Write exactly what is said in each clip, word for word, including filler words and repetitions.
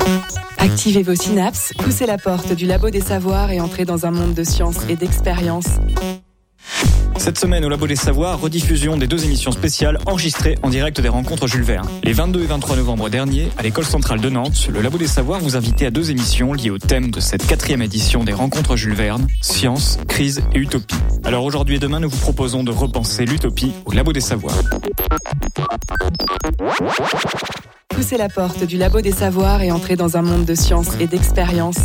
Activez vos synapses, poussez la porte du Labo des Savoirs et entrez dans un monde de science et d'expérience. Cette semaine au Labo des Savoirs, rediffusion des deux émissions spéciales enregistrées en direct des rencontres Jules Verne. Les vingt-deux et vingt-trois novembre dernier, à l'école centrale de Nantes, le Labo des Savoirs vous invitait à deux émissions liées au thème de cette quatrième édition des rencontres Jules Verne, science, crise et utopie. Alors aujourd'hui et demain, nous vous proposons de repenser l'utopie au Labo des Savoirs. Poussez la porte du Labo des Savoirs et entrez dans un monde de science et d'expérience.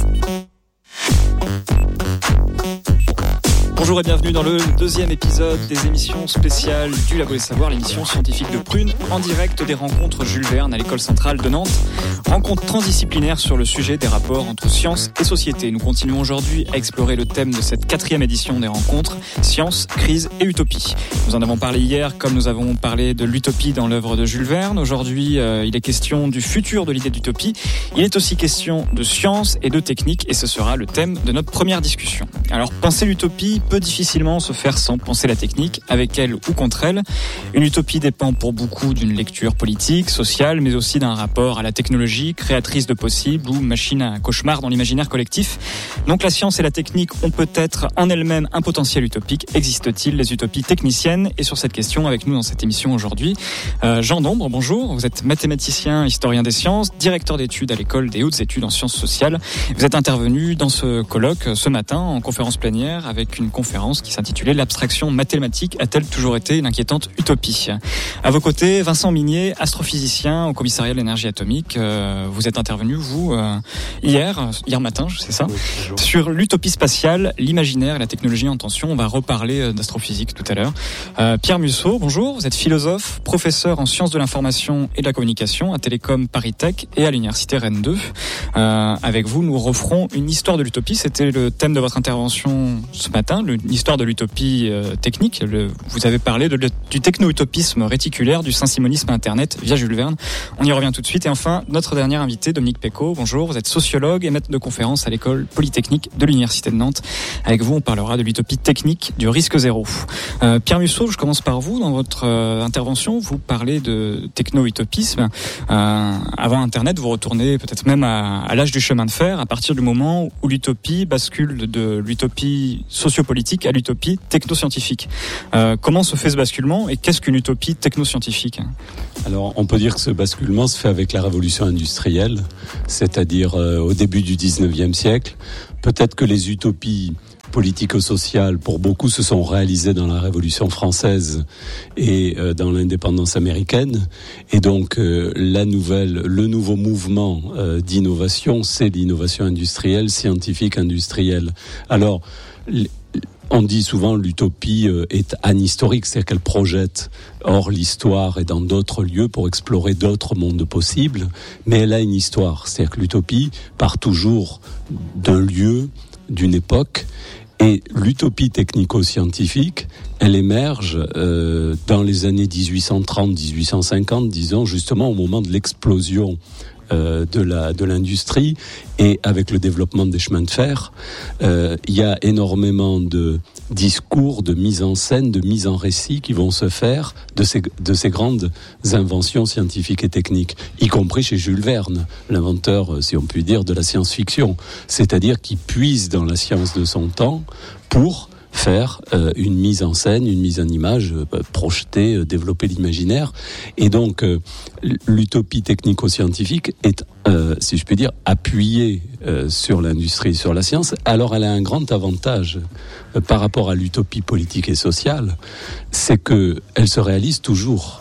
Bonjour et bienvenue dans le deuxième épisode des émissions spéciales du Labo des Savoirs, l'émission scientifique de Prune, en direct des rencontres Jules Verne à l'école centrale de Nantes. Rencontres transdisciplinaires sur le sujet des rapports entre science et société. Nous continuons aujourd'hui à explorer le thème de cette quatrième édition des rencontres, science, crise et utopie. Nous en avons parlé hier, comme nous avons parlé de l'utopie dans l'œuvre de Jules Verne. Aujourd'hui, euh, il est question du futur de l'idée d'utopie. Il est aussi question de science et de technique, et ce sera le thème de notre première discussion. Alors, penser l'utopie peut difficilement se faire sans penser la technique, avec elle ou contre elle. Une utopie dépend pour beaucoup d'une lecture politique, sociale, mais aussi d'un rapport à la technologie, créatrice de possibles ou machine à cauchemar dans l'imaginaire collectif. Donc la science et la technique ont peut-être en elles-mêmes un potentiel utopique. Existe-t-il les utopies techniciennes ? Et sur cette question, avec nous dans cette émission aujourd'hui, euh, Jean Dombre, bonjour. Vous êtes mathématicien, historien des sciences, directeur d'études à l'école des hautes études en sciences sociales. Vous êtes intervenu dans ce colloque ce matin en conférence plénière avec une conférence qui s'intitulait « L'abstraction mathématique a-t-elle toujours été une inquiétante utopie ?» À vos côtés, Vincent Minier, astrophysicien au commissariat de l'énergie atomique. Euh, vous êtes intervenu, vous, euh, hier, hier matin, c'est ça, oui, sur l'utopie spatiale, l'imaginaire et la technologie en tension. On va reparler d'astrophysique tout à l'heure. Euh, Pierre Musso, bonjour. Vous êtes philosophe, professeur en sciences de l'information et de la communication à Télécom Paris Tech et à l'université Rennes deux. Euh, avec vous, nous referons une histoire de l'utopie. C'était le thème de votre intervention ce matin, l'histoire de l'utopie euh, technique. Le, vous avez parlé de, de, du techno-utopisme réticulaire, du saint-simonisme Internet via Jules Verne. On y revient tout de suite. Et enfin, notre dernier invité, Dominique Pécaud. Bonjour, vous êtes sociologue et maître de conférence à l'école polytechnique de l'université de Nantes. Avec vous, on parlera de l'utopie technique du risque zéro. Euh, Pierre Musso, je commence par vous. Dans votre euh, intervention, vous parlez de techno-utopisme. Euh, avant Internet, vous retournez peut-être même à, à l'âge du chemin de fer, à partir du moment où l'utopie bascule de, de l'utopie sociopolitique à l'utopie technoscientifique. Euh, comment se fait ce basculement et qu'est-ce qu'une utopie technoscientifique ? Alors, on peut dire que ce basculement se fait avec la révolution industrielle, c'est-à-dire euh, au début du dix-neuvième siècle. Peut-être que les utopies politico-sociales, pour beaucoup, se sont réalisées dans la Révolution française et euh, dans l'indépendance américaine. Et donc, euh, la nouvelle, le nouveau mouvement euh, d'innovation, c'est l'innovation industrielle, scientifique, industrielle. Alors, l- on dit souvent l'utopie est anhistorique, c'est-à-dire qu'elle projette hors l'histoire et dans d'autres lieux pour explorer d'autres mondes possibles, mais elle a une histoire. C'est-à-dire que l'utopie part toujours d'un lieu, d'une époque, et l'utopie technico-scientifique, elle émerge euh, dans les années dix-huit cent trente à dix-huit cent cinquante, disons, justement au moment de l'explosion Euh, de la de l'industrie et avec le développement des chemins de fer, euh, il y a énormément de discours, de mise en scène, de mise en récit qui vont se faire de ces de ces grandes inventions scientifiques et techniques, y compris chez Jules Verne, l'inventeur, si on peut dire, de la science-fiction, c'est-à-dire qui puise dans la science de son temps pour faire euh, une mise en scène, une mise en image, euh, projeter, euh, développer l'imaginaire. Et donc, euh, l'utopie technico-scientifique est, euh, si je puis dire, appuyée euh, sur l'industrie, sur la science. Alors, elle a un grand avantage euh, par rapport à l'utopie politique et sociale, c'est que elle se réalise toujours.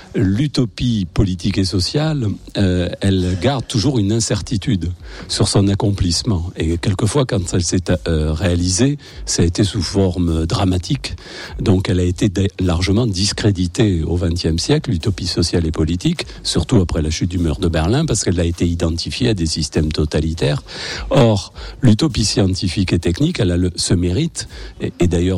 L'utopie politique et sociale, euh, elle garde toujours une incertitude sur son accomplissement. Et quelquefois, quand elle s'est euh, réalisée, ça a été sous forme dramatique. Donc, elle a été d- largement discréditée au vingtième siècle, l'utopie sociale et politique, surtout après la chute du mur de Berlin, parce qu'elle a été identifiée à des systèmes totalitaires. Or, l'utopie scientifique et technique, elle a le, ce mérite, et, et d'ailleurs, on a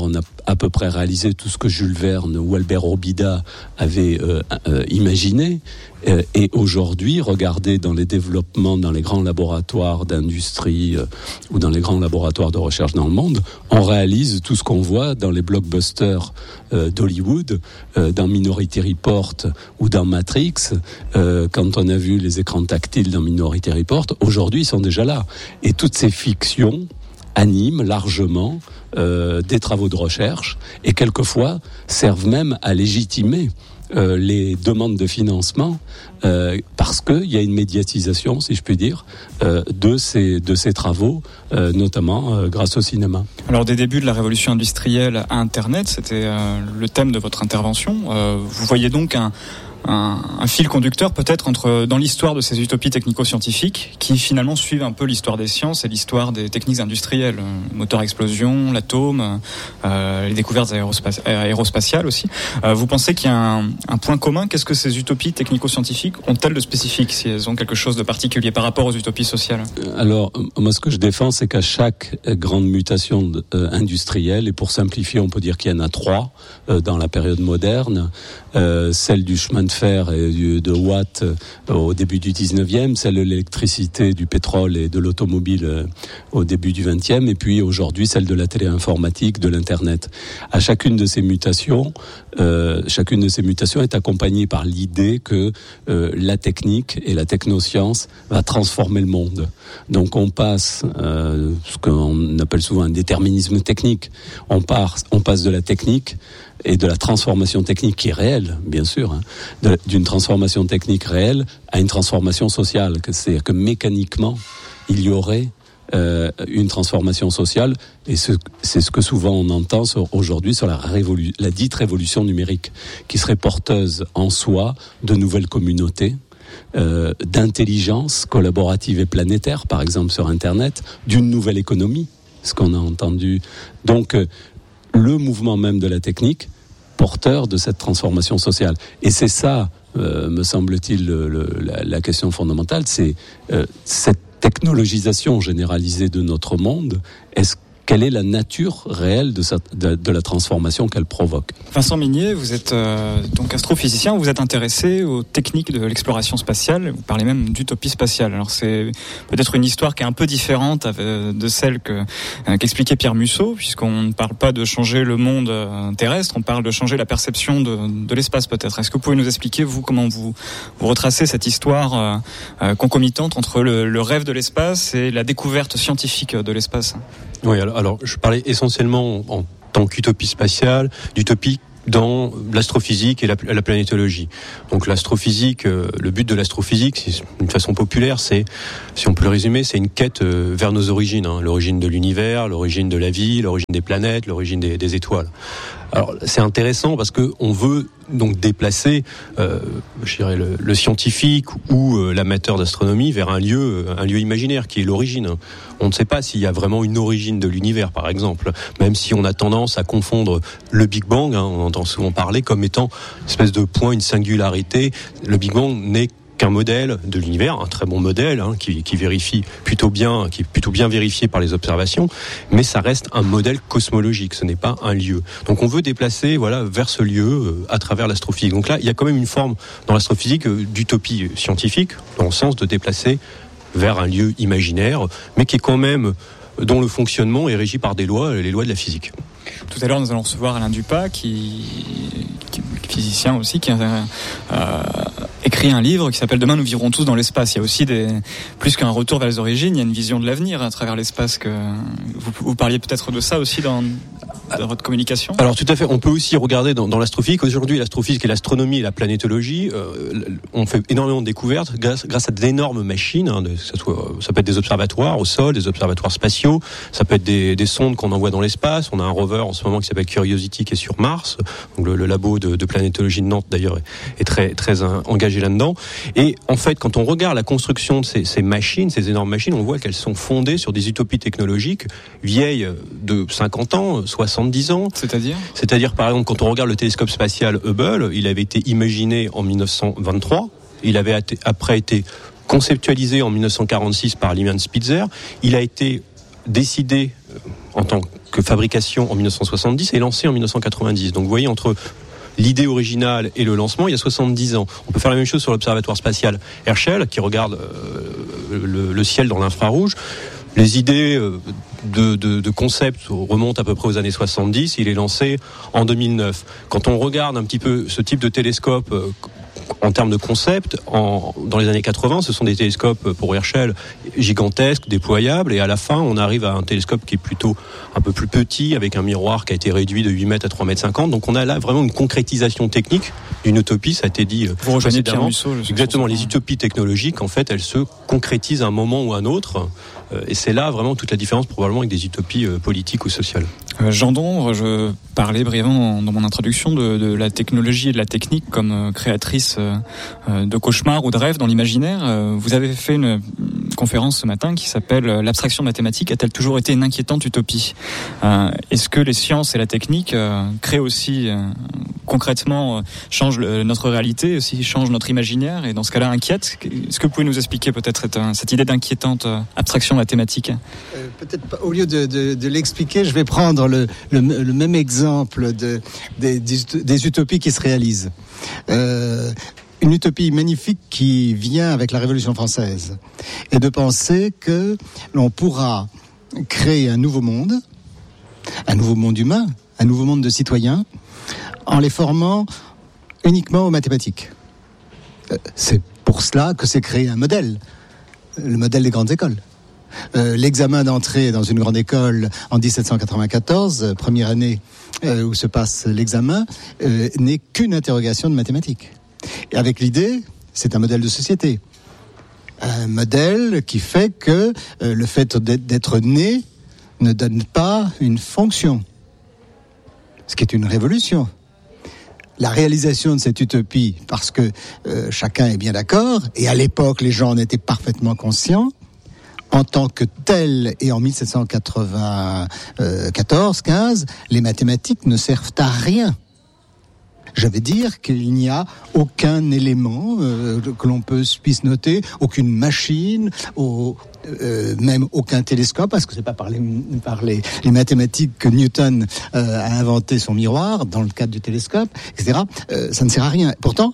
à peu près réalisé tout ce que Jules Verne ou Albert Robida avaient euh, euh, imaginé. Euh, et aujourd'hui, regardez dans les développements, dans les grands laboratoires d'industrie euh, ou dans les grands laboratoires de recherche dans le monde, on réalise tout ce qu'on voit dans les blockbusters euh, d'Hollywood, euh, dans Minority Report ou dans Matrix. Euh, quand on a vu les écrans tactiles dans Minority Report, aujourd'hui, ils sont déjà là. Et toutes ces fictions animent largement euh, des travaux de recherche et quelquefois servent même à légitimer euh, les demandes de financement euh, parce qu'il y a une médiatisation, si je puis dire, euh, de ces de ces travaux, euh, notamment euh, grâce au cinéma. Alors, des débuts de la révolution industrielle à Internet, c'était euh, le thème de votre intervention. Euh, vous voyez donc un Un, un fil conducteur peut-être entre dans l'histoire de ces utopies technico-scientifiques qui finalement suivent un peu l'histoire des sciences et l'histoire des techniques industrielles, moteur à explosion, l'atome, euh, les découvertes aérospa- aérospatiales aussi. Euh, vous pensez qu'il y a un, un point commun? Qu'est-ce que ces utopies technico-scientifiques ont-elles de spécifique, si elles ont quelque chose de particulier par rapport aux utopies sociales? Alors, moi, ce que je défends, c'est qu'à chaque grande mutation de, euh, industrielle, et pour simplifier, on peut dire qu'il y en a trois euh, dans la période moderne, euh, celle du chemin de fer et du, de Watt euh, au début du dix-neuvième, celle de l'électricité, du pétrole et de l'automobile euh, au début du vingtième, et puis aujourd'hui celle de la téléinformatique, de l'internet. À chacune de ces mutations, euh, chacune de ces mutations est accompagnée par l'idée que euh, la technique et la technoscience va transformer le monde. Donc on passe, euh, ce qu'on appelle souvent un déterminisme technique, on, part, on passe de la technique et de la transformation technique qui est réelle, bien sûr, hein, de, d'une transformation technique réelle à une transformation sociale. C'est-à-dire que mécaniquement, il y aurait euh, une transformation sociale, et ce, c'est ce que souvent on entend sur, aujourd'hui sur la, révolu- la dite révolution numérique, qui serait porteuse en soi de nouvelles communautés, euh, d'intelligence collaborative et planétaire, par exemple sur Internet, d'une nouvelle économie, ce qu'on a entendu. Donc, euh, le mouvement même de la technique, porteur de cette transformation sociale. Et c'est ça, euh, me semble-t-il, le, le, la, la question fondamentale, c'est euh, cette technologisation généralisée de notre monde. Est-ce Quelle est la nature réelle de, sa, de, de la transformation qu'elle provoque? Vincent Mignet, vous êtes euh, donc astrophysicien, vous vous êtes intéressé aux techniques de l'exploration spatiale, vous parlez même d'utopie spatiale. Alors c'est peut-être une histoire qui est un peu différente de celle que, euh, qu'expliquait Pierre Musso, puisqu'on ne parle pas de changer le monde euh, terrestre, on parle de changer la perception de, de l'espace peut-être. Est-ce que vous pouvez nous expliquer, vous, comment vous, vous retracez cette histoire euh, euh, concomitante entre le, le rêve de l'espace et la découverte scientifique de l'espace? Oui, alors, alors je parlais essentiellement en tant qu'utopie spatiale, d'utopie dans l'astrophysique et la, la planétologie. Donc l'astrophysique, euh, le but de l'astrophysique, c'est, d'une façon populaire, c'est, si on peut le résumer, c'est une quête euh, vers nos origines, hein, l'origine de l'univers, l'origine de la vie, l'origine des planètes, l'origine des, des étoiles. Alors c'est intéressant parce que on veut donc déplacer, euh, je dirais le, le scientifique ou euh, l'amateur d'astronomie vers un lieu, un lieu imaginaire qui est l'origine. On ne sait pas s'il y a vraiment une origine de l'univers, par exemple, même si on a tendance à confondre le Big Bang, hein, on entend souvent parler comme étant une espèce de point, une singularité. Le Big Bang n'est qu'un modèle de l'univers, un très bon modèle hein, qui, qui vérifie plutôt bien, qui est plutôt bien vérifié par les observations, mais ça reste un modèle cosmologique, ce n'est pas un lieu. Donc on veut déplacer, voilà, vers ce lieu euh, à travers l'astrophysique. Donc là, il y a quand même une forme dans l'astrophysique euh, d'utopie scientifique, dans le sens de déplacer vers un lieu imaginaire, mais qui est quand même dont le fonctionnement est régi par des lois, les lois de la physique. Tout à l'heure, nous allons recevoir Alain Dupas, qui, qui est physicien aussi, qui a euh, écrit un livre qui s'appelle « Demain, nous vivrons tous dans l'espace ». Il y a aussi des, plus qu'un retour vers les origines, il y a une vision de l'avenir à travers l'espace. Que vous, vous parliez peut-être de ça aussi dans, dans votre communication. Alors tout à fait, on peut aussi regarder dans, dans l'astrophysique. Aujourd'hui, l'astrophysique et l'astronomie et la planétologie, euh, on fait énormément de découvertes grâce, grâce à d'énormes machines. Hein, de, ça, soit, ça peut être des observatoires au sol, des observatoires spatiaux, ça peut être des, des sondes qu'on envoie dans l'espace. On a un rover en ce moment qui s'appelle Curiosity qui est sur Mars. Donc le, le labo de, de planétologie de Nantes d'ailleurs est, est très très un, engagé là-dedans. Et en fait, quand on regarde la construction de ces, ces machines, ces énormes machines, on voit qu'elles sont fondées sur des utopies technologiques vieilles de cinquante ans, soixante-dix ans. C'est-à-dire ? C'est-à-dire, par exemple, quand on regarde le télescope spatial Hubble, il avait été imaginé en dix-neuf cent vingt-trois. Il avait été, après été conceptualisé en dix-neuf cent quarante-six par Lyman Spitzer. Il a été décidé en tant que fabrication en mille neuf cent soixante-dix et lancé en mille neuf cent quatre-vingt-dix. Donc vous voyez, entre l'idée originale et le lancement, il y a soixante-dix ans. On peut faire la même chose sur l'observatoire spatial Herschel, qui regarde euh, le, le ciel dans l'infrarouge. Les idées de, de, de concept remontent à peu près aux années soixante-dix. Il est lancé en deux mille neuf. Quand on regarde un petit peu ce type de télescope euh, en termes de concept, en, dans les années quatre-vingts, ce sont des télescopes pour Herschel gigantesques, déployables, et à la fin, on arrive à un télescope qui est plutôt un peu plus petit, avec un miroir qui a été réduit de huit mètres à trois mètres cinquante. Donc on a là vraiment une concrétisation technique d'une utopie, ça a été dit Vous rejoignez Pierre Musso, exactement, les utopies technologiques, en fait, elles se concrétisent à un moment ou à un autre, et c'est là vraiment toute la différence probablement avec des utopies politiques ou sociales. Euh, Jean Dombre, je parlais brièvement dans, dans mon introduction de, de la technologie et de la technique comme euh, créatrice euh, de cauchemars ou de rêves dans l'imaginaire. Euh, vous avez fait une, une conférence ce matin qui s'appelle « L'abstraction mathématique a-t-elle toujours été une inquiétante utopie ?» euh, Est-ce que les sciences et la technique euh, créent aussi euh, concrètement, euh, changent le, notre réalité, aussi changent notre imaginaire et dans ce cas-là inquiètent? Est-ce que vous pouvez nous expliquer peut-être cette, cette idée d'inquiétante euh, abstraction mathématique? euh, Peut-être pas, au lieu de, de, de l'expliquer, je vais prendre Le, le, le même exemple de, des, des utopies qui se réalisent. Euh, une utopie magnifique qui vient avec la Révolution française est de penser que l'on pourra créer un nouveau monde, un nouveau monde humain, un nouveau monde de citoyens, en les formant uniquement aux mathématiques. Euh, c'est pour cela que c'est créé un modèle, le modèle des grandes écoles. Euh, l'examen d'entrée dans une grande école en dix-sept cent quatre-vingt-quatorze, euh, première année euh, où se passe l'examen, euh, n'est qu'une interrogation de mathématiques. Et avec l'idée, c'est un modèle de société. Un modèle qui fait que euh, le fait d'être, d'être né ne donne pas une fonction. Ce qui est une révolution. La réalisation de cette utopie, parce que euh, chacun est bien d'accord, et à l'époque les gens en étaient parfaitement conscients, en tant que tel, et en dix-sept cent quatre-vingt-quatorze quinze, les mathématiques ne servent à rien. Je veux dire qu'il n'y a aucun élément euh, que l'on peut, puisse noter, aucune machine, au, euh, même aucun télescope, parce que c'est pas par les, par les, les mathématiques que Newton euh, a inventé son miroir, dans le cadre du télescope, et cetera. Euh, ça ne sert à rien. Pourtant,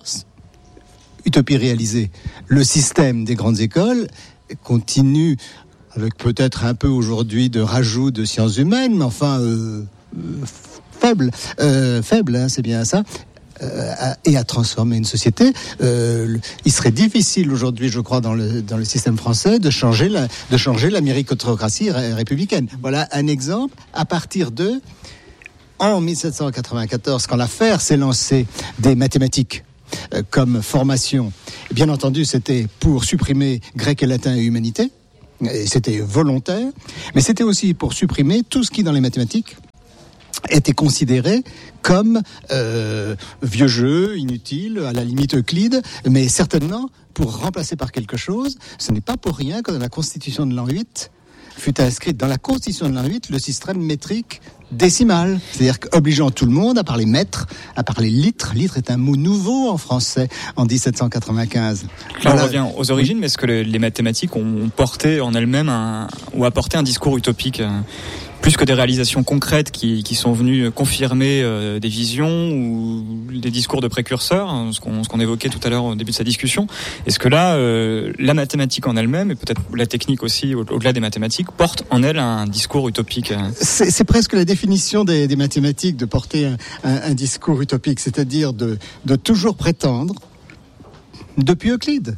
utopie réalisée. Le système des grandes écoles continue, avec peut-être un peu aujourd'hui de rajout de sciences humaines, mais enfin euh, euh, faible, euh, faible, hein, c'est bien ça, euh, à, et à transformer une société. Euh, il serait difficile aujourd'hui, je crois, dans le dans le système français, de changer la de changer la méritocratie ré- républicaine. Voilà un exemple. À partir de en dix-sept cent quatre-vingt-quatorze, quand l'affaire s'est lancée des mathématiques comme formation. Bien entendu, c'était pour supprimer grec et latin et humanité, et c'était volontaire, mais c'était aussi pour supprimer tout ce qui, dans les mathématiques, était considéré comme euh, vieux jeu, inutile, à la limite Euclide, mais certainement pour remplacer par quelque chose. Ce n'est pas pour rien que dans la Constitution de l'an huit fut inscrite dans la Constitution de l'an huit le système métrique décimal, c'est-à-dire obligeant tout le monde à parler mètre, à parler litre. Litre est un mot nouveau en français en dix-sept cent quatre-vingt-quinze. Là, voilà. On revient aux origines, mais est-ce que les mathématiques ont porté en elles-mêmes un, ou apporté un discours utopique, plus que des réalisations concrètes qui, qui sont venues confirmer euh, des visions ou des discours de précurseurs, hein, ce, qu'on, ce qu'on évoquait tout à l'heure au début de sa discussion? Est-ce que là, euh, la mathématique en elle-même, et peut-être la technique aussi, au- au-delà des mathématiques, porte en elle un discours utopique? C'est, c'est presque la définition des, des mathématiques de porter un, un, un discours utopique, c'est-à-dire de, de toujours prétendre, depuis Euclide,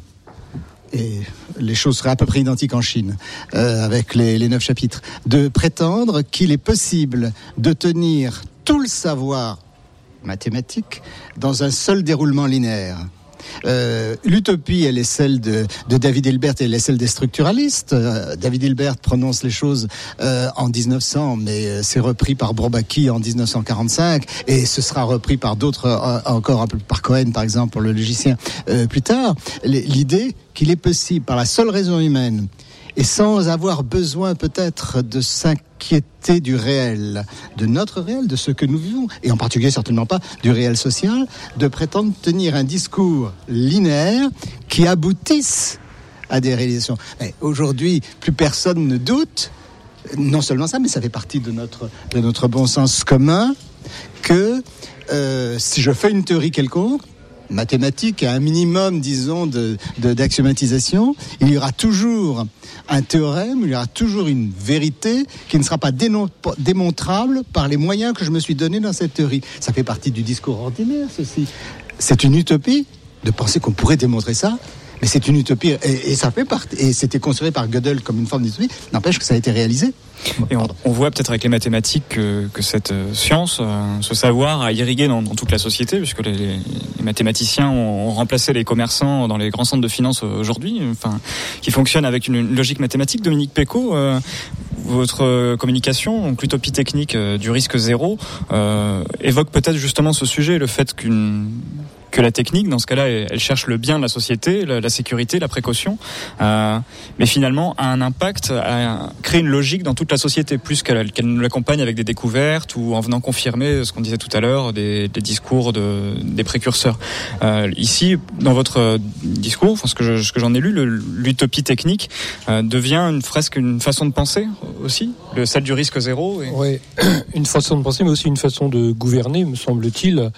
et les choses seraient à peu près identiques en Chine, euh, avec les, les neuf chapitres, de prétendre qu'il est possible de tenir tout le savoir mathématique dans un seul déroulement linéaire. Euh, l'utopie, elle est celle de, de David Hilbert, et elle est celle des structuralistes. Euh, David Hilbert prononce les choses euh, en dix-neuf cents, mais euh, c'est repris par Bourbaki en dix-neuf cent quarante-cinq, et ce sera repris par d'autres, euh, encore un peu par Cohen, par exemple, pour le logicien, euh, plus tard. L'idée qu'il est possible, par la seule raison humaine, et sans avoir besoin peut-être de s'inquiéter du réel, de notre réel, de ce que nous vivons, et en particulier certainement pas du réel social, de prétendre tenir un discours linéaire qui aboutisse à des réalisations. Mais aujourd'hui, plus personne ne doute non seulement ça, mais ça fait partie de notre, de notre bon sens commun que euh, si je fais une théorie quelconque, mathématique, à un minimum, disons, de, de, d'axiomatisation, il y aura toujours un théorème, il y aura toujours une vérité qui ne sera pas dénon- démontrable par les moyens que je me suis donnés dans cette théorie. Ça fait partie du discours ordinaire, ceci. C'est une utopie de penser qu'on pourrait démontrer ça, mais c'est une utopie, et, et ça fait partie, et c'était considéré par Gödel comme une forme d'utopie, n'empêche que ça a été réalisé. Et on, on voit peut-être avec les mathématiques que, que cette science, euh, ce savoir a irrigué dans, dans toute la société, puisque les, les, les mathématiciens ont, ont remplacé les commerçants dans les grands centres de finance aujourd'hui, enfin, qui fonctionnent avec une, une logique mathématique. Dominique Pécaud, euh, votre communication, donc l'utopie technique euh, du risque zéro, euh, évoque peut-être justement ce sujet, le fait qu'une que la technique, dans ce cas-là, elle cherche le bien de la société, la, la sécurité, la précaution, euh, mais finalement a un impact, à créer une logique dans toute la société, plus qu'elle, qu'elle nous l'accompagne avec des découvertes ou en venant confirmer ce qu'on disait tout à l'heure, des, des discours de, des précurseurs. Euh, ici, dans votre discours, enfin, ce que, je, ce que j'en ai lu, le, l'utopie technique euh, devient une fresque, une façon de penser aussi, le, celle du risque zéro. Et... Oui, une façon de penser, mais aussi une façon de gouverner, me semble-t-il.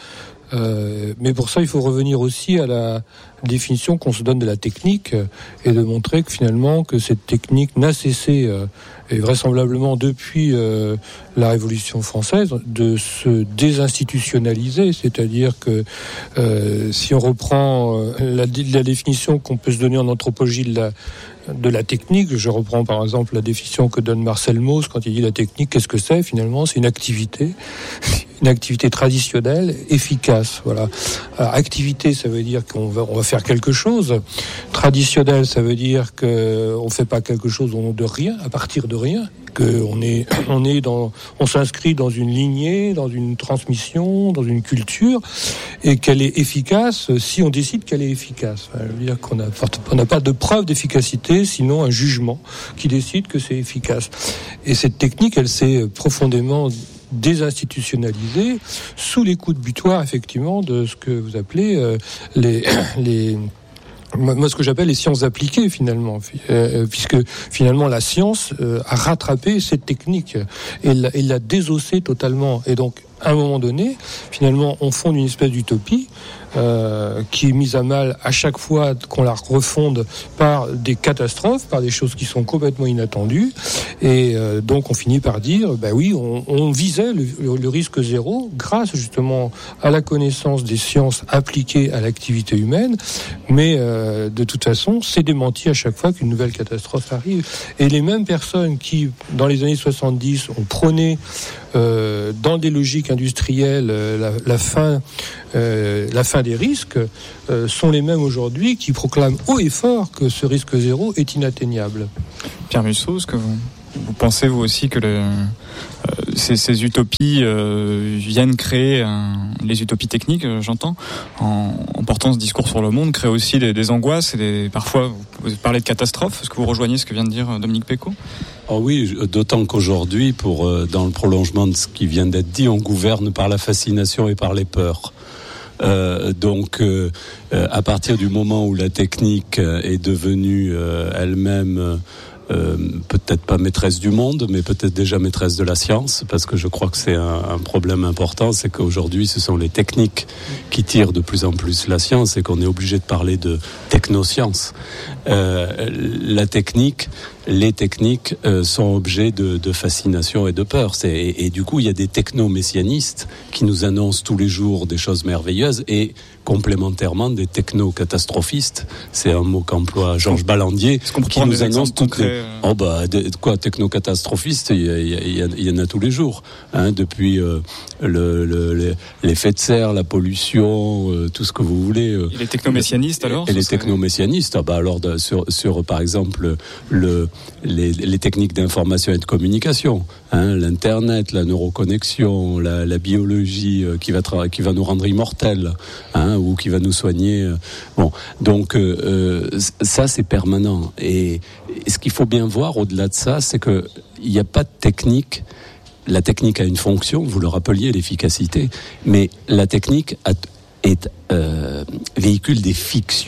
Euh, mais pour ça, il faut revenir aussi à la définition qu'on se donne de la technique et de montrer que finalement que cette technique n'a cessé, euh, et vraisemblablement depuis euh, la Révolution française, de se désinstitutionnaliser. C'est-à-dire que euh, si on reprend euh, la, la définition qu'on peut se donner en anthropologie de la de la technique, je reprends par exemple la définition que donne Marcel Mauss quand il dit la technique, qu'est-ce que c'est finalement ? C'est une activité, une activité traditionnelle, efficace. Voilà. Alors, activité, ça veut dire qu'on va, on va faire quelque chose. Traditionnel, ça veut dire qu'on ne fait pas quelque chose au nom de rien, à partir de rien. qu'on est, on est dans, on s'inscrit dans une lignée, dans une transmission, dans une culture, et qu'elle est efficace si on décide qu'elle est efficace. Enfin, je veux dire qu'on n'a on n'a pas de preuve d'efficacité, sinon un jugement qui décide que c'est efficace. Et cette technique, elle s'est profondément désinstitutionnalisée sous les coups de butoir, effectivement, de ce que vous appelez euh, les les moi, ce que j'appelle les sciences appliquées, finalement, euh, puisque finalement la science euh, a rattrapé cette technique et l'a, et l'a désossée totalement. Et donc, à un moment donné, finalement, on fonde une espèce d'utopie euh, qui est mise à mal à chaque fois qu'on la refonde par des catastrophes, par des choses qui sont complètement inattendues. Et euh, donc, on finit par dire, bah oui, on, on visait le, le, le risque zéro grâce justement à la connaissance des sciences appliquées à l'activité humaine, mais euh, de toute façon, c'est démenti à chaque fois qu'une nouvelle catastrophe arrive. Et les mêmes personnes qui, dans les années soixante-dix, ont prôné euh, dans des logiques industrielles euh, la, la fin, euh, la fin des risques, euh, sont les mêmes aujourd'hui qui proclament haut et fort que ce risque zéro est inatteignable. Pierre Musso, est-ce que vous, vous pensez vous aussi que le, euh, ces, ces utopies euh, viennent créer un, les utopies techniques, euh, j'entends, en, en portant ce discours sur le monde, créent aussi des, des angoisses et des, parfois vous parlez de catastrophes. Est-ce que vous rejoignez ce que vient de dire Dominique Pécaud ? Oh oui, d'autant qu'aujourd'hui, pour euh, dans le prolongement de ce qui vient d'être dit, on gouverne par la fascination et par les peurs. Euh, donc, euh, à partir du moment où la technique est devenue euh, elle-même Euh, peut-être pas maîtresse du monde, mais peut-être déjà maîtresse de la science, parce que je crois que c'est un, un problème important, c'est qu'aujourd'hui ce sont les techniques qui tirent de plus en plus la science et qu'on est obligé de parler de technoscience. Euh, la technique, les techniques euh, sont objets de, de fascination et de peur. C'est, et, et du coup, il y a des techno-messianistes qui nous annoncent tous les jours des choses merveilleuses et complémentairement des techno-catastrophistes. C'est un mot qu'emploie Georges Ballandier, qui nous annonce toutes les... Oh bah, de, quoi, techno-catastrophistes, il y, y, y, y en a tous les jours. Hein, depuis euh, le, le, les, l'effet de serre, la pollution, euh, tout ce que vous voulez. Euh, et les techno-messianistes alors Et les serait... techno-messianistes, ah bah alors de, sur, sur par exemple le, les, les techniques d'information et de communication, hein, l'internet, la neuroconnexion, la, la biologie euh, qui va tra- qui va nous rendre immortels, hein, ou qui va nous soigner. Euh, bon, donc euh, ça c'est permanent. Et, et ce qu'il faut bien voir au-delà de ça, c'est que il n'y a pas de technique. La technique a une fonction, vous le rappeliez, l'efficacité, mais la technique a, est euh, véhicule des fictions.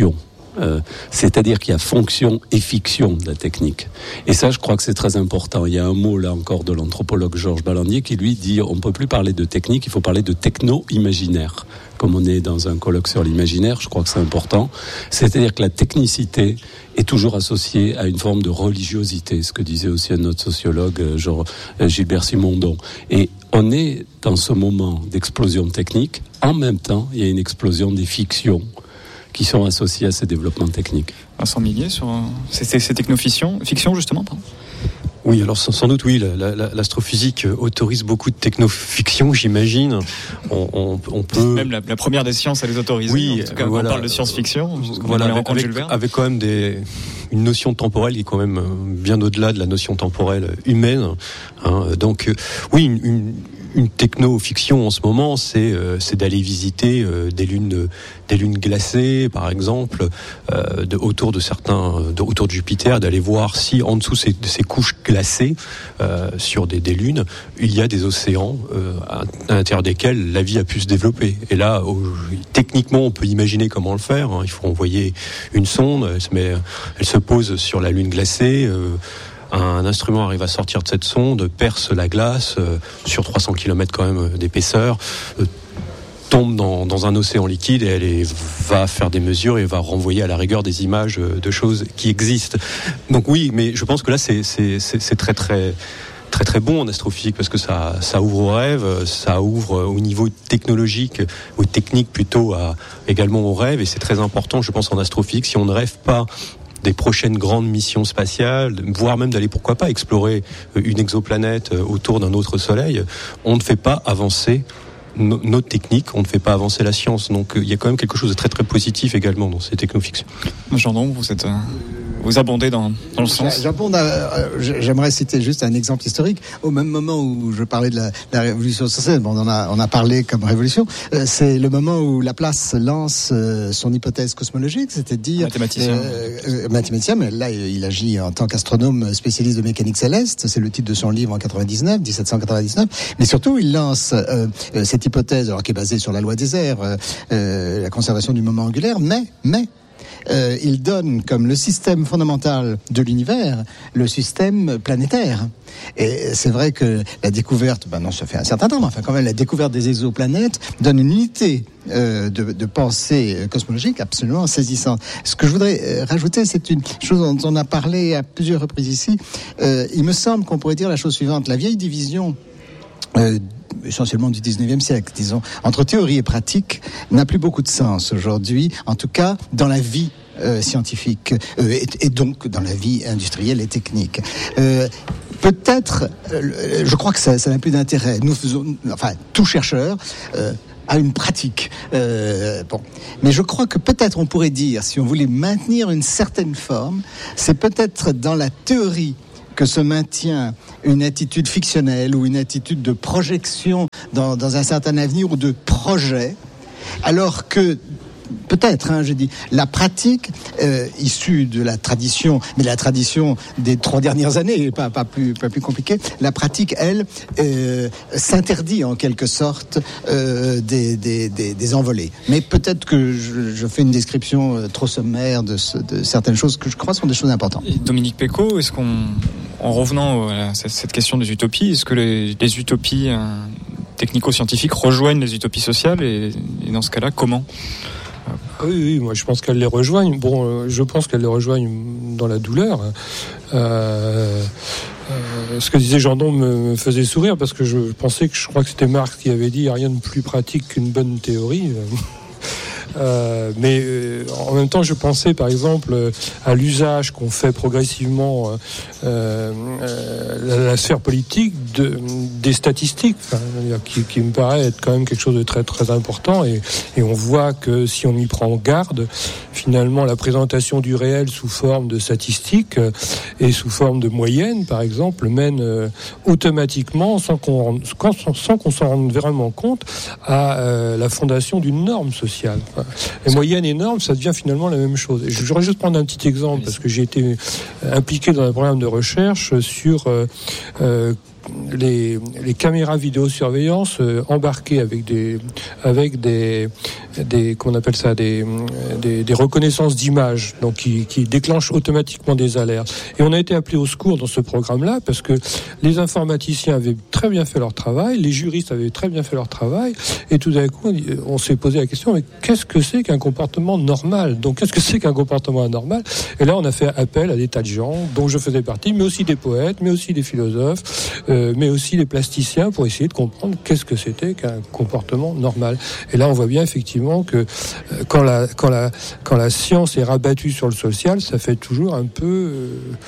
Euh, c'est-à-dire qu'il y a fonction et fiction de la technique. Et ça, je crois que c'est très important. Il y a un mot, là encore, de l'anthropologue Georges Ballandier qui, lui, dit on ne peut plus parler de technique, il faut parler de techno-imaginaire. Comme on est dans un colloque sur l'imaginaire, je crois que c'est important. C'est-à-dire que la technicité est toujours associée à une forme de religiosité, ce que disait aussi un autre sociologue, genre Gilbert Simondon. Et on est dans ce moment d'explosion technique. En même temps, il y a une explosion des fictions qui sont associés à ces développements techniques. Vincent Millier, sur ces, ces technofictions, fiction justement, pardon. Oui, alors sans, sans doute, oui, la, la, l'astrophysique autorise beaucoup de technofiction, j'imagine. On, on, on peut même la, la première des sciences à les autoriser. Oui, en tout cas, voilà. on parle de science-fiction. Voilà, avec, avec, avec quand même des une notion temporelle qui est quand même bien au-delà de la notion temporelle humaine. Hein. Donc, euh, oui, une, une Une techno-fiction en ce moment, c'est euh, c'est d'aller visiter euh, des lunes des lunes glacées, par exemple, euh, de, autour de certains de, autour de Jupiter, d'aller voir si en dessous ces, ces couches glacées euh, sur des, des lunes, il y a des océans euh, à, à l'intérieur desquels la vie a pu se développer. Et là, au, techniquement, on peut imaginer comment le faire. Hein. Il faut envoyer une sonde, elle se met, elle se pose sur la lune glacée. Euh, Un instrument arrive à sortir de cette sonde, perce la glace euh, sur trois cents kilomètres quand même d'épaisseur, euh, tombe dans, dans un océan liquide et elle est, va faire des mesures et va renvoyer à la rigueur des images de choses qui existent. Donc oui, mais je pense que là c'est, c'est, c'est, c'est très très très très bon en astrophysique parce que ça, ça ouvre au rêve, ça ouvre au niveau technologique ou technique plutôt à, également au rêve et c'est très important je pense en astrophysique si on ne rêve pas des prochaines grandes missions spatiales, voire même d'aller, pourquoi pas, explorer une exoplanète autour d'un autre soleil, on ne fait pas avancer no- notre technique, on ne fait pas avancer la science. Donc il y a quand même quelque chose de très très positif également dans ces technofictions. Jean-Don, vous êtes... Euh... Vous abondez dans, dans le sens. J'abonde à, j'aimerais citer juste un exemple historique. Au même moment où je parlais de la, de la révolution sociale, bon, on en a, on a parlé comme révolution, euh, c'est le moment où Laplace lance euh, son hypothèse cosmologique, c'est-à-dire mathématicien. Euh, euh, mathématicien, mais là il agit en tant qu'astronome spécialiste de mécanique céleste. C'est le titre de son livre en quatre-vingt-dix-neuf, dix-sept cent quatre-vingt-dix-neuf. Mais surtout, il lance euh, euh, cette hypothèse, alors qui est basée sur la loi des airs, euh, euh, la conservation du moment angulaire, mais mais Euh, il donne comme le système fondamental de l'univers le système planétaire. Et c'est vrai que la découverte, ben non, ça fait un certain temps, mais enfin quand même la découverte des exoplanètes donne une unité euh, de, de pensée cosmologique absolument saisissante. Ce que je voudrais euh, rajouter, c'est une chose dont on a parlé à plusieurs reprises ici. Euh, il me semble qu'on pourrait dire la chose suivante. La vieille division euh, essentiellement du dix-neuvième siècle, disons, entre théorie et pratique, n'a plus beaucoup de sens aujourd'hui, en tout cas dans la vie euh, scientifique, euh, et, et donc dans la vie industrielle et technique. Euh, peut-être, euh, je crois que ça, ça n'a plus d'intérêt. Nous faisons, enfin, tout chercheur euh, a une pratique. Euh, bon, mais je crois que peut-être on pourrait dire, si on voulait maintenir une certaine forme, c'est peut-être dans la théorie que se maintient une attitude fictionnelle ou une attitude de projection dans, dans un certain avenir ou de projet, alors que peut-être, hein, je dis, la pratique euh, issue de la tradition, mais la tradition des trois dernières années, pas, pas plus, pas plus compliquée. La pratique, elle, euh, s'interdit en quelque sorte euh, des, des, des, des envolées. Mais peut-être que je, je fais une description euh, trop sommaire de, ce, de certaines choses que je crois sont des choses importantes. Et Dominique Pécaud, est-ce qu'on, en revenant à cette question des utopies, est-ce que les, les utopies euh, technico-scientifiques rejoignent les utopies sociales et, et dans ce cas-là, comment ? Oui, oui, moi je pense qu'elles les rejoignent. Bon, euh, je pense qu'elles les rejoignent dans la douleur. Euh, euh, ce que disait Jean-Don me, me faisait sourire parce que je pensais que je crois que c'était Marx qui avait dit rien de plus pratique qu'une bonne théorie. Euh, mais euh, en même temps, je pensais par exemple euh, à l'usage qu'ont fait progressivement euh, euh, la, la sphère politique de, des statistiques, enfin, qui, qui me paraît être quand même quelque chose de très très important. Et, et on voit que si on y prend garde, finalement, la présentation du réel sous forme de statistiques euh, et sous forme de moyenne, par exemple, mène euh, automatiquement, sans qu'on, sans qu'on s'en rende vraiment compte, à euh, la fondation d'une norme sociale. Les moyennes et normes, ça devient finalement la même chose. Et je voudrais juste prendre un petit exemple, parce que j'ai été impliqué dans un programme de recherche sur euh, euh, les, les caméras vidéosurveillance euh, embarquées avec des avec des des qu'on appelle ça des, des des reconnaissances d'images, donc qui qui déclenchent automatiquement des alertes. Et on a été appelé au secours dans ce programme-là parce que les informaticiens avaient très bien fait leur travail, les juristes avaient très bien fait leur travail, et tout d'un coup on s'est posé la question, mais qu'est-ce que c'est qu'un comportement normal? Donc qu'est-ce que c'est qu'un comportement anormal? Et là on a fait appel à des tas de gens dont je faisais partie, mais aussi des poètes, mais aussi des philosophes, euh, mais aussi des plasticiens, pour essayer de comprendre qu'est-ce que c'était qu'un comportement normal. Et là on voit bien effectivement que euh, quand la quand la quand la science est rabattue sur le social, ça fait toujours un peu euh,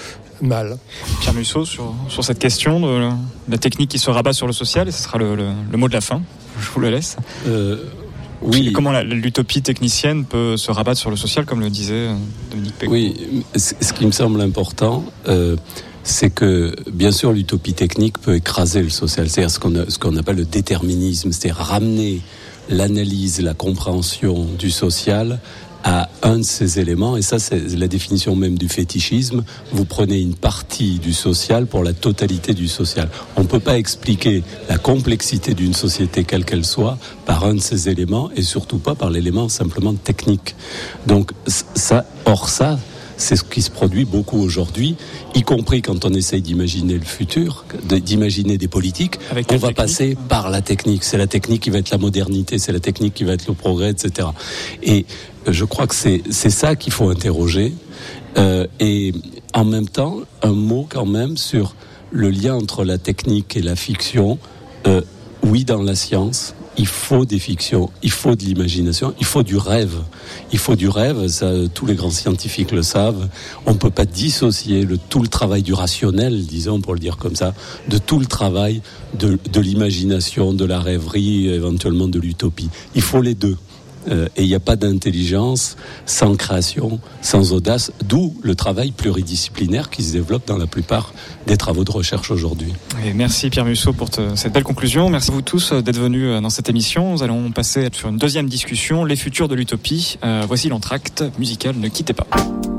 mal. Pierre Musso, sur, sur cette question de la technique qui se rabat sur le social, et ce sera le, le, le mot de la fin, je vous le laisse. Euh, oui. Comment la, l'utopie technicienne peut se rabattre sur le social, comme le disait Dominique Pécaud. Oui, ce qui me semble important, euh, c'est que, bien sûr, l'utopie technique peut écraser le social, c'est-à-dire ce qu'on, a, ce qu'on appelle le déterminisme, c'est-à-dire ramener l'analyse, la compréhension du social à un de ces éléments, et ça c'est la définition même du fétichisme. Vous prenez une partie du social pour la totalité du social. On ne peut pas expliquer la complexité d'une société quelle qu'elle soit par un de ces éléments, et surtout pas par l'élément simplement technique. Donc ça, or ça, c'est ce qui se produit beaucoup aujourd'hui, y compris quand on essaye d'imaginer le futur, d'imaginer des politiques. Avec on va technique passer par la technique. C'est la technique qui va être la modernité, c'est la technique qui va être le progrès, et cetera. Et je crois que c'est, c'est ça qu'il faut interroger. Euh, et en même temps, un mot quand même sur le lien entre la technique et la fiction. Euh, oui, dans la science, il faut des fictions, il faut de l'imagination, il faut du rêve. Il faut du rêve, ça, tous les grands scientifiques le savent. On ne peut pas dissocier le, tout le travail du rationnel, disons, pour le dire comme ça, de tout le travail de, de l'imagination, de la rêverie, éventuellement de l'utopie. Il faut les deux. Euh, et il n'y a pas d'intelligence sans création, sans audace, d'où le travail pluridisciplinaire qui se développe dans la plupart des travaux de recherche aujourd'hui. Et merci Pierre Musso pour te, cette belle conclusion. Merci à vous tous d'être venus dans cette émission. Nous allons passer sur une deuxième discussion, les futurs de l'utopie. Euh, voici l'entracte musical, ne quittez pas.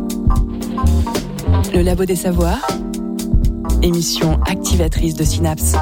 Le Labo des Savoirs, émission activatrice de synapses.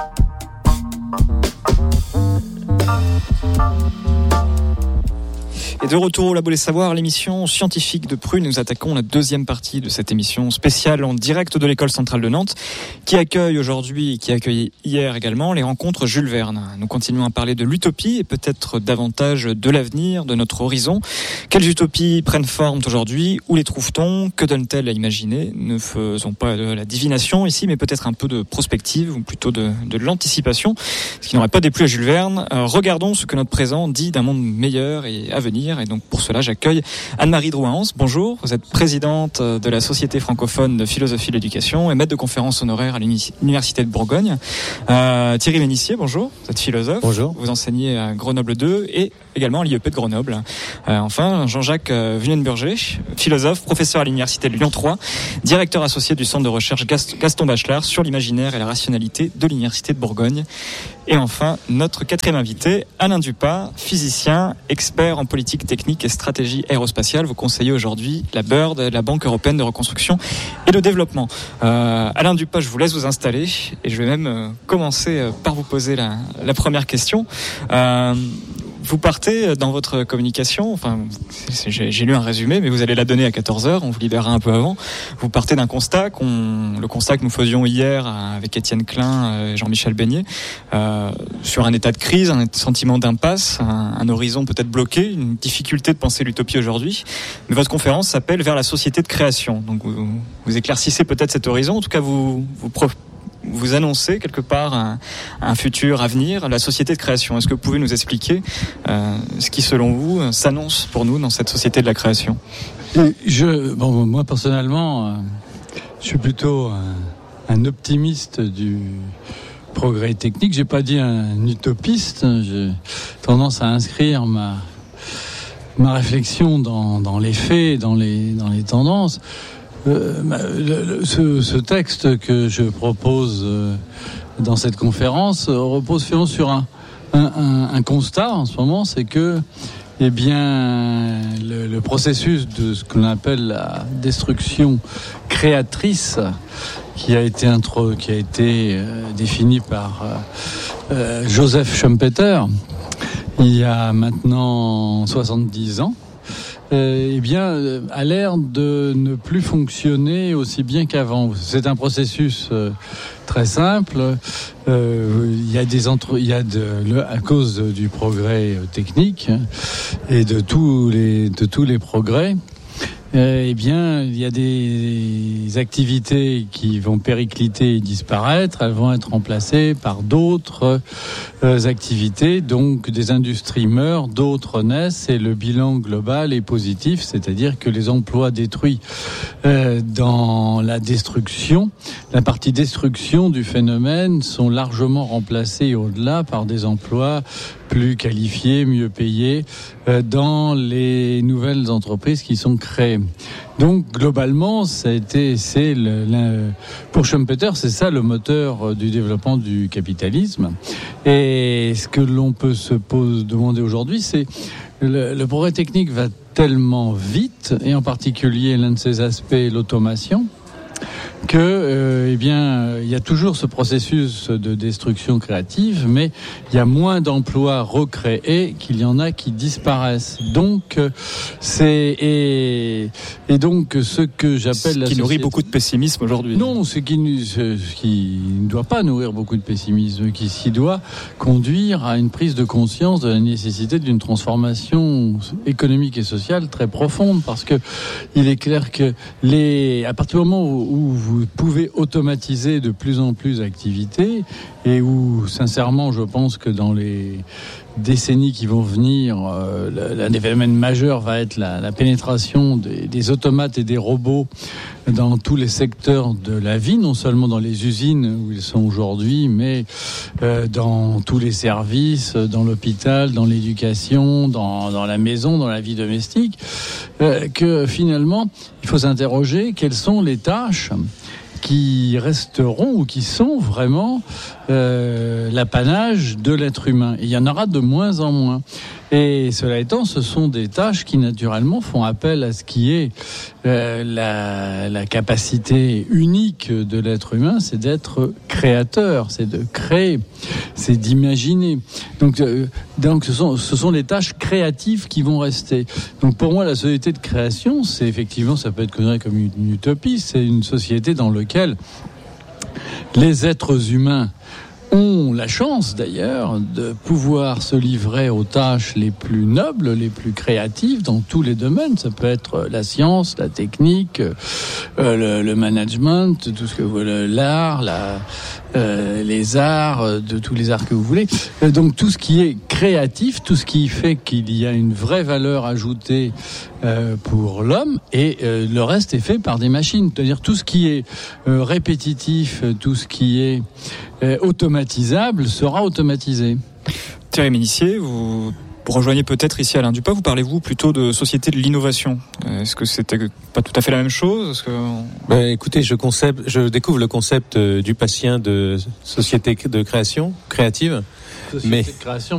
Et de retour au Labo des Savoirs, l'émission scientifique de Prune. Nous attaquons la deuxième partie de cette émission spéciale en direct de l'École centrale de Nantes, qui accueille aujourd'hui et qui a accueilli hier également les rencontres Jules Verne. Nous continuons à parler de l'utopie et peut-être davantage de l'avenir, de notre horizon. Quelles utopies prennent forme aujourd'hui? Où les trouve-t-on? Que donne-t-elle à imaginer? Ne faisons pas de la divination ici, mais peut-être un peu de prospective, ou plutôt de, de l'anticipation, ce qui n'aurait pas déplu à Jules Verne. Euh, regardons ce que notre présent dit d'un monde meilleur et à venir. Et donc pour cela, j'accueille Anne-Marie Drouhans. Bonjour, vous êtes présidente de la Société francophone de philosophie et d'éducation et maître de conférences honoraire à l'Université de Bourgogne. Euh, Thierry Ménissier, bonjour, vous êtes philosophe. Bonjour. Vous enseignez à Grenoble deux et également à l'I E P de Grenoble. Euh, enfin, Jean-Jacques Vuillenburger, philosophe, professeur à l'Université de Lyon trois, directeur associé du centre de recherche Gaston Bachelard sur l'imaginaire et la rationalité de l'Université de Bourgogne. Et enfin, notre quatrième invité, Alain Dupas, physicien, expert en politique technique et stratégie aérospatiale. Vous conseillez aujourd'hui la B E R D, la Banque européenne de reconstruction et de développement. Euh, Alain Dupas, je vous laisse vous installer et je vais même euh, commencer euh, par vous poser la, la première question. Euh, Vous partez dans votre communication, enfin, j'ai, j'ai lu un résumé, mais vous allez la donner à quatorze heures, on vous libérera un peu avant. Vous partez d'un constat, qu'on, le constat que nous faisions hier avec Étienne Klein et Jean-Michel Beignet, euh, sur un état de crise, un sentiment d'impasse, un, un horizon peut-être bloqué, une difficulté de penser l'utopie aujourd'hui. Mais votre conférence s'appelle « Vers la société de création ». Donc vous, vous éclaircissez peut-être cet horizon, en tout cas vous, vous prof... vous annoncez quelque part un, un futur avenir, la société de création. Est-ce que vous pouvez nous expliquer euh, ce qui, selon vous, s'annonce pour nous dans cette société de la création? Je, bon, moi personnellement, euh, je suis plutôt un, un optimiste du progrès technique. J'ai pas dit un utopiste. J'ai tendance à inscrire ma ma réflexion dans, dans les faits, dans les dans les tendances. Euh, le, le, ce, ce texte que je propose euh, dans cette conférence euh, repose finalement sur un, un, un, un constat en ce moment, c'est que eh bien, le, le processus de ce que l'on appelle la destruction créatrice qui a été intro, qui a été euh, défini par euh, euh, Joseph Schumpeter il y a maintenant soixante-dix ans. Euh, eh bien, a l'air de ne plus fonctionner aussi bien qu'avant. C'est un processus euh, très simple. Euh, il y a des entre, il y a de, le, à cause du progrès technique et de tous les de tous les progrès. Euh, eh bien, il y a des activités qui vont péricliter et disparaître. Elles vont être remplacées par d'autres euh, activités. Donc, des industries meurent, d'autres naissent, et le bilan global est positif, c'est-à-dire que les emplois détruits euh, dans la destruction, la partie destruction du phénomène, sont largement remplacés au-delà par des emplois plus qualifiés, mieux payés euh, dans les nouvelles entreprises qui sont créées. Donc globalement, ça a été, c'est le, le, pour Schumpeter, c'est ça le moteur du développement du capitalisme. Et ce que l'on peut se pose, demander aujourd'hui, c'est le, le progrès technique va tellement vite, et en particulier l'un de ses aspects, l'automation, que euh, eh bien il y a toujours ce processus de destruction créative, mais il y a moins d'emplois recréés qu'il y en a qui disparaissent. Donc c'est et, et donc ce que j'appelle ce la qui nourrit société... beaucoup de pessimisme aujourd'hui. Non, ce qui, ce qui ne doit pas nourrir beaucoup de pessimisme, qui s'y doit conduire à une prise de conscience de la nécessité d'une transformation économique et sociale très profonde, parce que il est clair que les à partir du moment où, où vous Vous pouvez automatiser de plus en plus d'activités, et où, sincèrement, je pense que dans les décennies qui vont venir, euh, l'un des phénomènes majeurs va être la, la pénétration des, des automates et des robots dans tous les secteurs de la vie, non seulement dans les usines où ils sont aujourd'hui, mais euh, dans tous les services, dans l'hôpital, dans l'éducation, dans, dans la maison, dans la vie domestique, euh, que finalement, il faut s'interroger quelles sont les tâches qui resteront ou qui sont vraiment euh, l'apanage de l'être humain. Et il y en aura de moins en moins. Et cela étant, ce sont des tâches qui naturellement font appel à ce qui est euh, la, la capacité unique de l'être humain, c'est d'être créateur, c'est de créer, c'est d'imaginer. Donc, euh, donc ce sont ce sont les tâches créatives qui vont rester. Donc pour moi, la société de création, c'est effectivement, ça peut être considéré comme une, une utopie, c'est une société dans laquelle les êtres humains ont la chance d'ailleurs de pouvoir se livrer aux tâches les plus nobles, les plus créatives dans tous les domaines. Ça peut être la science, la technique, euh, le, le management, tout ce que vous voulez, l'art, la, euh, les arts, de tous les arts que vous voulez. Euh, donc tout ce qui est créatif, tout ce qui fait qu'il y a une vraie valeur ajoutée euh, pour l'homme, et euh, le reste est fait par des machines. C'est-à-dire tout ce qui est euh, répétitif, tout ce qui est euh, automatisable sera automatisé. Thierry Ménissier, vous rejoignez peut-être ici Alain Dupas. Vous parlez-vous plutôt de société de l'innovation? Est-ce que c'était pas tout à fait la même chose? Est-ce que... ben, écoutez, je, concept, je découvre le concept euh, du patient de société de création créative. Société mais de création,